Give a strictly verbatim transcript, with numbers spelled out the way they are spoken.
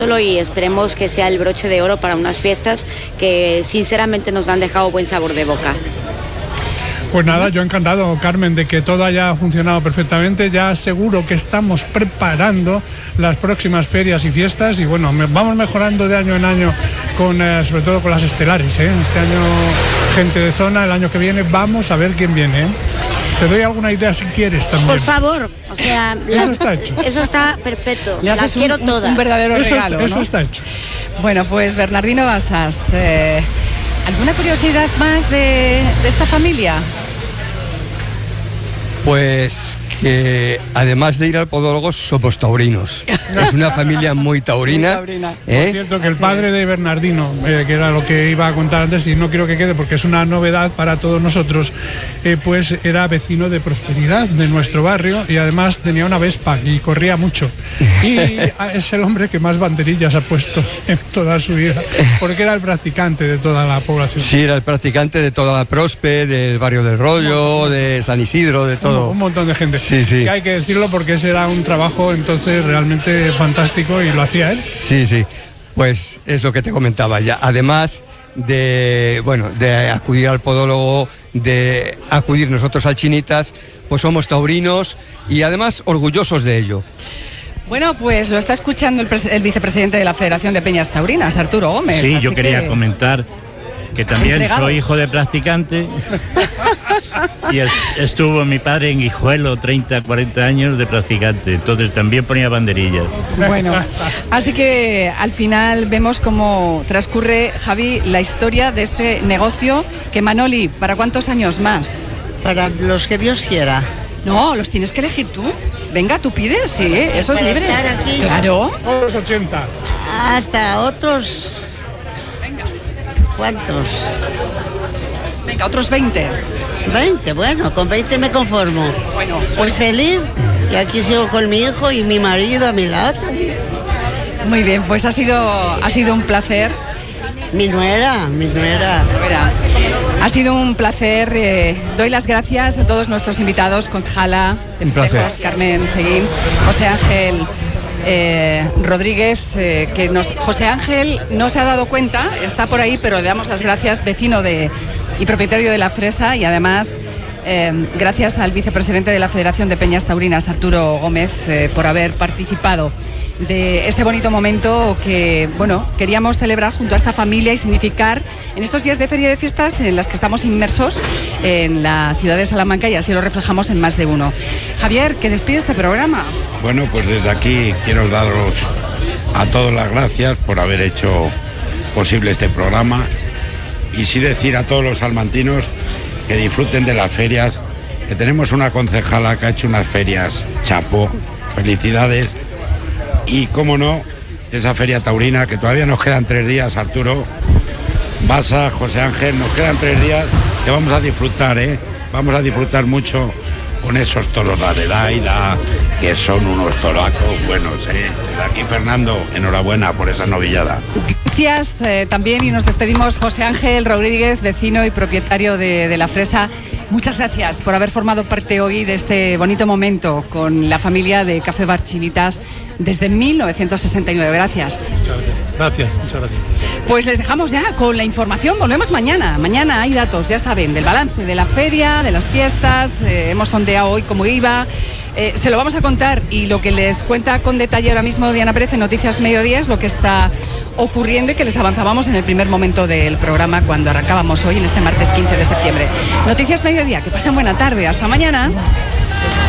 Y esperemos que sea el broche de oro para unas fiestas que sinceramente nos han dejado buen sabor de boca. Pues nada, yo encantado, Carmen, de que todo haya funcionado perfectamente. Ya seguro que estamos preparando las próximas ferias y fiestas y bueno, me, vamos mejorando de año en año, con eh, sobre todo con las estelares, ¿eh? Este año gente de zona, el año que viene vamos a ver quién viene, ¿eh? Te doy alguna idea si quieres también. Por favor, o sea, la, eso está hecho. Eso está perfecto. Le Las quiero un, todas. Un verdadero eso regalo, está, eso ¿no? está hecho. Bueno, pues Bernardino Basas, eh, ¿alguna curiosidad más de, de esta familia? Pues que además de ir al podólogo somos taurinos. Es una familia muy taurina. Muy taurina. ¿eh? Por cierto, que el Así padre es. de Bernardino, eh, que era lo que iba a contar antes y no quiero que quede porque es una novedad para todos nosotros, eh, pues era vecino de Prosperidad, de nuestro barrio, y además tenía una Vespa y corría mucho. Y es el hombre que más banderillas ha puesto en toda su vida, porque era el practicante de toda la población. Sí, era el practicante de toda la Prospe, del barrio del Rollo, de San Isidro, de todo. Un, un montón de gente. Sí, sí. Que hay que decirlo porque ese era un trabajo entonces realmente fantástico y lo hacía él. Sí, sí. Pues es lo que te comentaba ya. Además de, bueno, de acudir al podólogo, de acudir nosotros al Chinitas, pues somos taurinos y además orgullosos de ello. Bueno, pues lo está escuchando el, el vicepresidente de la Federación de Peñas Taurinas, Arturo Gómez. Sí, yo quería que... comentar que también Entregado. soy hijo de practicante y es, estuvo mi padre en Guijuelo treinta, cuarenta años de practicante, entonces también ponía banderillas. Bueno, así que al final vemos cómo transcurre, Javi, la historia de este negocio que, Manoli, ¿para cuántos años más? Para los que Dios quiera. No, los tienes que elegir tú. Venga, tú pides, sí, eso es Para libre. estar aquí. Claro. Todos los ochenta. Hasta otros... Venga, ¿Cuántos? venga, otros veinte. veinte, bueno, con veinte me conformo. Bueno, Pues pues feliz. Y aquí sigo con mi hijo y mi marido a mi lado. muy bien, pues ha sido, ha sido un placer. Mi nuera, mi nuera. Fuera. Ha sido un placer. Eh, doy las gracias a todos nuestros invitados, concejala de Un placer. festejos, Carmen Seguín, José Ángel eh, Rodríguez, eh, que nos, José Ángel no se ha dado cuenta, está por ahí, pero le damos las gracias, vecino de, y propietario de La Fresa, y además eh, gracias al vicepresidente de la Federación de Peñas Taurinas, Arturo Gómez, eh, por haber participado de este bonito momento que, bueno, queríamos celebrar junto a esta familia y significar en estos días de feria de fiestas en las que estamos inmersos en la ciudad de Salamanca, y así lo reflejamos en más de uno. Javier, que despide este programa. Bueno, pues desde aquí quiero daros a todos las gracias por haber hecho posible este programa y sí decir a todos los salmantinos que disfruten de las ferias, que tenemos una concejala que ha hecho unas ferias, chapo, felicidades. Y cómo no, esa feria taurina, que todavía nos quedan tres días, Arturo, Basa, José Ángel, nos quedan tres días que vamos a disfrutar, ¿eh? Vamos a disfrutar mucho con esos toros de Adelaida, que son unos toracos buenos, ¿eh? Desde aquí, Fernando, enhorabuena por esa novillada. Gracias eh, también, y nos despedimos, José Ángel Rodríguez, vecino y propietario de, de La Fresa. Muchas gracias por haber formado parte hoy de este bonito momento con la familia de Café Bar Chinitas desde mil novecientos sesenta y nueve. Gracias. Muchas gracias. Gracias, muchas gracias. Pues les dejamos ya con la información. Volvemos mañana. Mañana hay datos, ya saben, del balance de la feria, de las fiestas. Eh, hemos sondeado hoy cómo iba. Eh, se lo vamos a contar, y lo que les cuenta con detalle ahora mismo Diana Pérez en Noticias Mediodía es lo que está ocurriendo y que les avanzábamos en el primer momento del programa cuando arrancábamos hoy en este martes quince de septiembre. Noticias Mediodía, que pasen buena tarde. Hasta mañana.